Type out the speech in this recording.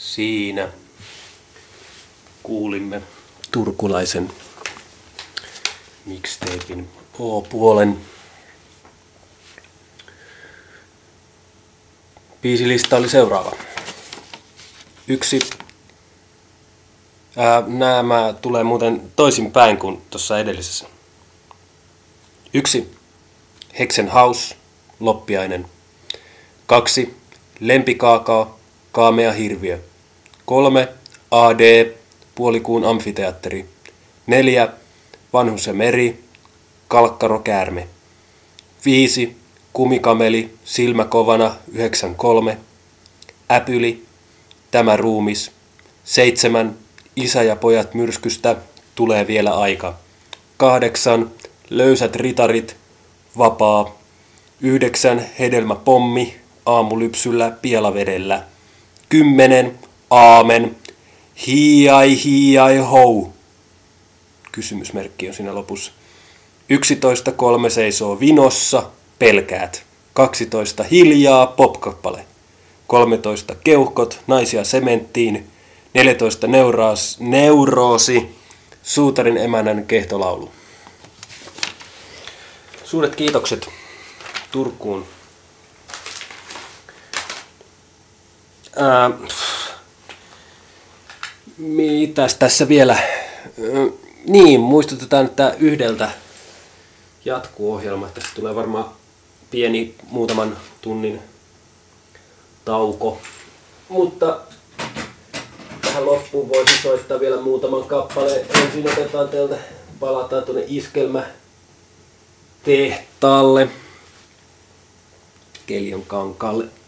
Siinä kuulimme turkulaisen mixtapen O-puolen. Biisilista oli seuraava. 1. Nämä tulee muuten toisinpäin kuin tuossa edellisessä. 1. Hexenhaus, loppiainen. 2. Lempikaakao, kaamea hirviö. 3. AD, puolikuun amfiteatteri. 4. Vanhus ja meri, kalkkarokäärme. 5. Kumikameli, silmäkovana, 93. Äpyli, tämä ruumis. 7. Isä ja pojat myrskystä, tulee vielä aika. 8. Löysät ritarit, vapaa. 9. Hedelmäpommi, aamulypsyllä, pielavedellä. 10. Aamen, hiai hou. Kysymysmerkki on siinä lopussa. 11. 3 seisoo vinossa, pelkäät. 12. Hiljaa, popkappale. 13. Keuhkot, naisia sementtiin. 14. Neuroosi, suutarin emännän kehtolaulu. Suuret kiitokset Turkuun. Mitäs tässä vielä? Niin, muistutetaan, että 1 jatkuu ohjelma. Tässä tulee varmaan pieni muutaman tunnin tauko. Mutta tähän loppuun voisin soittaa vielä muutaman kappaleen. Ensin otetaan teiltä, palataan tuonne iskelmätehtaalle, Keljon kankaalle.